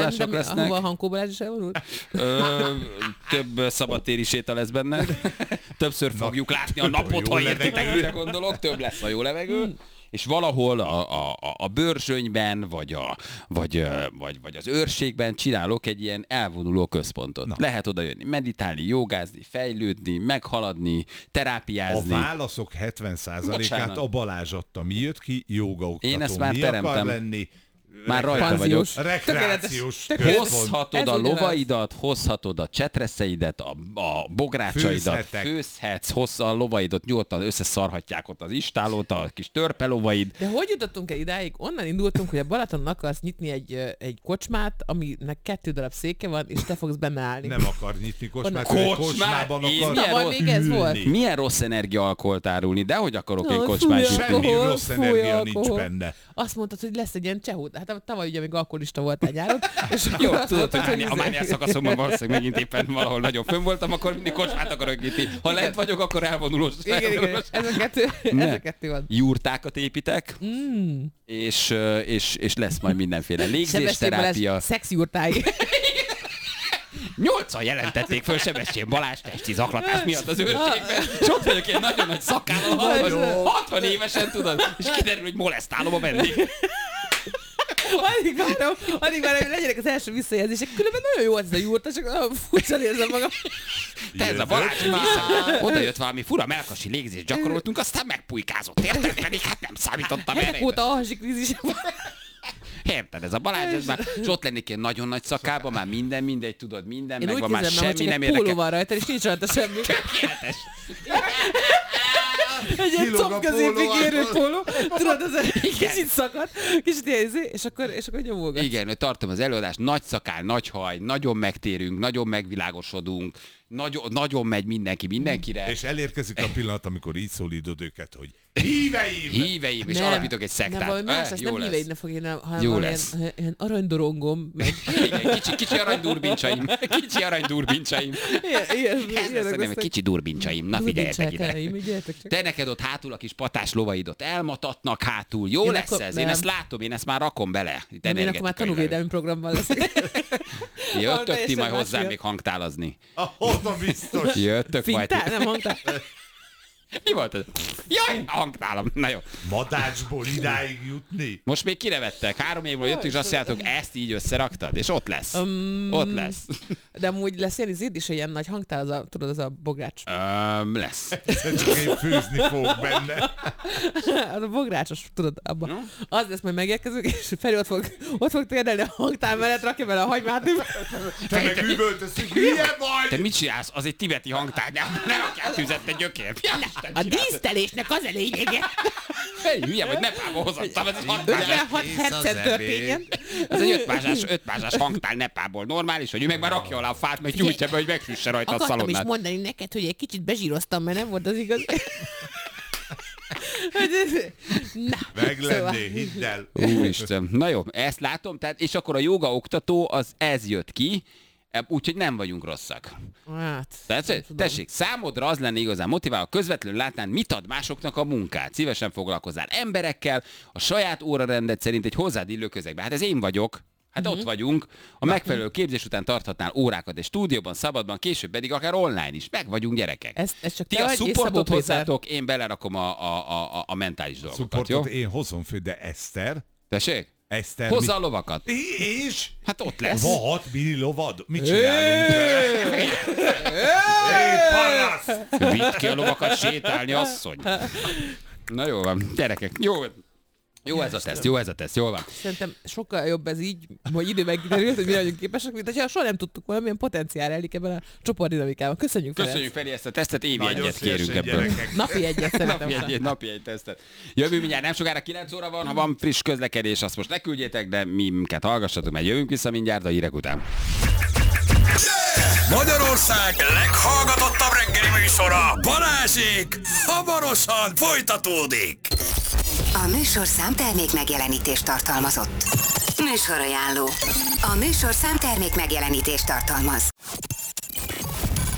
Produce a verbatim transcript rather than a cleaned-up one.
elvonulások lesznek. Ahova a Hankó Balázs is elvonul? Több szabadtéri séta lesz benne. Többször fogjuk látni a napot, ha értitek, mire gondolok. Több lesz a jó levegő. És valahol a, a, a bőrzsönyben, vagy, a, vagy, vagy, vagy az őrségben csinálok egy ilyen elvonuló központot. Na. Lehet oda jönni, meditálni, jogázni, fejlődni, meghaladni, terápiázni. A válaszok hetven százalékát a Balázs adta. Mi jött ki? Jógaoktató. Én ezt már Mi teremtem. akar lenni? Már rajta vagyok. Rekreációs Tökéletes. Hozhatod a lovaidat, hozhatod a csetreszeidet, a, a bográcsaidat, Főzhetek. főzhetsz, hozz a lovaidat, nyugodtan összeszarhatják ott az istálót, a kis törpelovaid. De hogy jutottunk el idáig? Onnan indultunk, hogy a Balatonon akarsz nyitni egy, egy kocsmát, aminek kettő darab széke van, és te fogsz benne állni. Nem akar nyitni kocsmát, Onnan- ő egy Kocsmát? kocsmában Én akar milyen Tavaly rossz- még ez volt. ülni. Milyen rossz energiaalkoholt árulni, de hogy akarok én Na, kocsmát fúj, nyitni? Semmi alkohol, rossz fúj, energia nincs alkohol. benne. Azt mondtad, hogy lesz egy ilyen csehó. Hát tavaly ugye még alkoholista voltál nyáron. És Jó, akkor azt tudod, hogy mondtad, mánia- a izé- mániás szakaszomban valószínűleg megint éppen valahol nagyon fönn voltam, akkor mindig kocsmát akarok nyitni. Ha lent vagyok, akkor elvonulós. Igen, igen, ez a kettő, ez Ne. a kettő van. Jurtákat építek, Mm. és, és, és lesz majd mindenféle Sebestyén légzésterápia. Balázs szexjurtái. Nyolcan jelentették föl Sebestyén Balázs testi zaklatás miatt az őrségben, és ott vagyok ilyen nagyon nagy szakállal, hatvan évesen, tudod, és kiderül, hogy molesztálom a vendég. Addig várom, addig várom, hogy legyenek az első visszajelzések. Különben nagyon jó az a jurta, csak olyan furcsa érzem magam. Te ez a Balázs vissza. Oda jött valami fura melkasi légzést gyakoroltunk, aztán megpulykázott, érted? Pedig hát nem számítottam erre. Hetek óta alhasi krízis van. Érted, ez a Balázs, ez már, és ott lennék ilyen nagyon nagy szakába, már minden, mindegy, tudod, minden, Én úgy megvan, már képzelem, hogy semmi csak nem egy póló érdekel. van rajta, és nincs rajta semmi. Tökéletes. Egy ilyen Kilóg a comb középig póló érő alól. póló. Tudod, az egy kicsit szakad, kicsit ilyen izé, és akkor, és akkor nyomolgat. Igen, hogy tartom az előadást, nagy szakál, nagy haj, nagyon megtérünk, nagyon megvilágosodunk, nagyon, nagyon megy mindenki mindenkire. És elérkezik a pillanat, amikor így szólítod őket, hogy híveim! Híveim, és alapítok egy szektát. Nem, valami más, Eh, azt jó nem lesz. híveidnek fog írni, hanem Jó valami lesz. ilyen, ilyen aranydorongom, meg Igen, kicsi, kicsi aranydurbintsaim. Kicsi aranydurbintsaim. ilyen, ilyen, Ez lesz, ilyenek nem, kicsi durbintsaim. Na figyeljetek ide. Durbincsákáim, így gyertek csak. Te neked ott hátul a kis patás lovaidot elmatatnak hátul. Jó Én lesz akkor- ez? Én nem. ezt látom, én ezt már rakom bele. Itt Nem, én akkor már energetikailag. tanúvédelmi programban leszek. Jöttök ti Teljesen majd más hozzám miatt. még hangtálazni. Oda biztos! Jöttök majd. Fintál? Nem mondtál? Mi volt ez? Jaj, a hangtálam. Na jó. Madácsból idáig jutni? Most még kinevettek. Három évről jöttünk, és azt mondjátok, ezt így összeraktad, és ott lesz. Um, Ott lesz. De amúgy lesz ilyen izéd is, ilyen nagy hangtál, az a, tudod, az a bogrács. Öm, lesz. Csak én főzni fogok benne. Az a bográcsos, tudod, abban. Az lesz, majd megérkezünk, és Feri ott fog, ott fog térdelni a hangtál mellett, rakja bele a hagymát. Te meg üvöltözünk, hülye Te vagy! mit csinálsz? Az egy tibeti hangtár. Ne, ne rakjál tüzet, te gyökér. A dísztelésnek az a lényege. Hey, hülye vagy, Nepálba hozottam, ez egy hangtár. ötvenhat hercen történjen. Ez egy ötmázsás, ötmázsás hangtár Nepálból. Normális, hogy ő meg már rakja alá a fát, meg gyújtja be, hogy megfűsse rajta a Akartam is szalonnát. mondani neked, hogy egy kicsit bezsíroztam, mert nem volt az igaz. Hogy ez- Na, Meg szóval- lenné, hidd el. Úristen. Na jó, ezt látom, tehát, és akkor a joga oktató, az ez jött ki, úgyhogy nem vagyunk rosszak. Hát, Tehát, nem tudom. tessék, számodra az lenne igazán motiváló, közvetlenül látnán, mit ad másoknak a munkát. Szívesen foglalkozzál emberekkel, a saját órarendet szerint egy hozzád illő közegben. Hát ez én vagyok. Hát Mhm. ott vagyunk, a megfelelő képzés után tarthatnál órákat egy stúdióban, szabadban, később pedig akár online is. Meg vagyunk gyerekek. Ez, ez csak Ti te a vagy, és Szabó supportot Péter. hozzátok, én belerakom a, a, a, a mentális dolgokat, jó? Supportot én hozom fő, de Eszter? Tessék? Eszter Hozza a mit- lovakat. És? Hát ott lesz. Vahat, mini lovad? Mit csinálunk? Hé, parasz! Vidd ki a lovakat sétálni, asszony. Na jó van, gyerekek, jó. Jó ez a teszt, jó ez a teszt, jól van. Szerintem sokkal jobb ez így, hogy időben kiderült, hogy mire vagyunk képesek, mint hogyha soha nem tudtuk volna, milyen potenciál rejlik ebben a csoportdinamikában. Köszönjük, Ferenc. Köszönjük Feri ezt a tesztet, évi Nagyon egyet kérünk szívesen, ebből. gyerekek. Napi egyet szerintem. Napi egy, napi egy tesztet. Jövő mindjárt nem sokára kilenc óra van, ha van friss közlekedés, azt most ne küldjétek, de mi minket hallgassatok, mert jövünk vissza mindjárt a hírek után. Magyarország leghallgatottabb reggeli műsora, Balázsék, hamarosan folytatódik. A műsorszám termék megjelenítést tartalmazott. Műsorajánló. A műsorszám termék megjelenítést tartalmaz.